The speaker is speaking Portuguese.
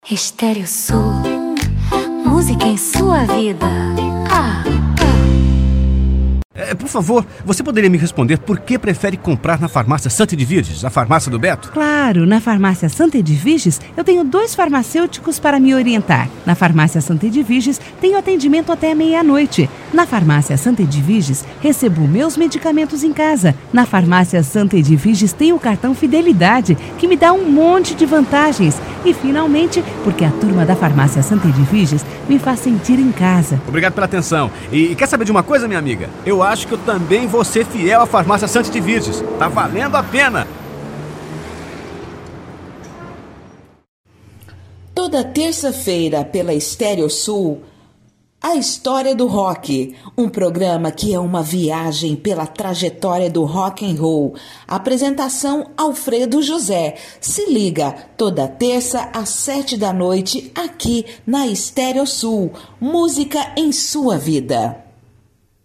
Estéreo Sul, música em sua vida. Por favor, você poderia me responder por que prefere comprar na farmácia Santa Edviges, a farmácia do Beto? Claro, na farmácia Santa Edviges eu tenho 2 farmacêuticos para me orientar. Na farmácia Santa Edviges tenho atendimento até meia-noite. Na farmácia Santa Edviges recebo meus medicamentos em casa. Na farmácia Santa Edviges tenho o cartão Fidelidade, que me dá um monte de vantagens. E finalmente, porque a turma da farmácia Santa Edviges me faz sentir em casa. Obrigado pela atenção. E quer saber de uma coisa, minha amiga? Eu acho que eu também vou ser fiel à farmácia Santa Edviges. Tá valendo a pena! Toda terça-feira, pela Estéreo Sul, A História do Rock, um programa que é uma viagem pela trajetória do rock and roll. Apresentação Alfredo José. Se liga, toda terça às 7 da noite, aqui na Estéreo Sul. Música em sua vida.